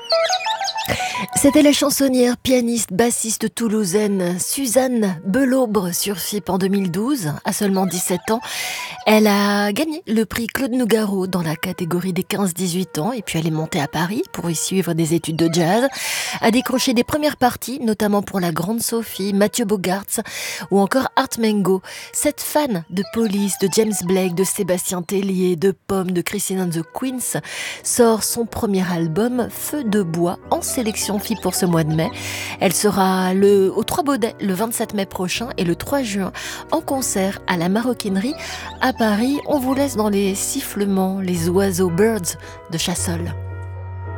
C'était la chansonnière, pianiste, bassiste toulousaine Suzanne Belaubre sur FIP en 2012, à seulement 17 ans. Elle a gagné le prix Claude Nougaro dans la catégorie des 15-18 ans et puis elle est montée à Paris pour y suivre des études de jazz, a décroché des premières parties, notamment pour la Grande Sophie, Mathieu Bogarts ou encore Art Mengo. Cette fan de Police, de James Blake, de Sébastien Tellier, de Pomme, de Christine and the Queens sort son premier album Feu de bois en sélection FIP pour ce mois de mai. Elle sera au Trois Baudets le 27 mai prochain et le 3 juin en concert à la Maroquinerie à Paris. On vous laisse dans les sifflements, les oiseaux birds de Chassol.